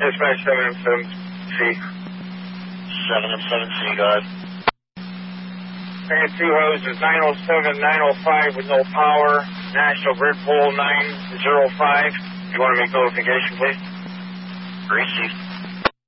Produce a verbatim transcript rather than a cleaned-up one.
Dispatch seven M seven C. seven M seven C, go ahead. And two hose is nine oh seven, nine oh five with no power. National Grid pole nine oh five. You want to make notification, please? Received.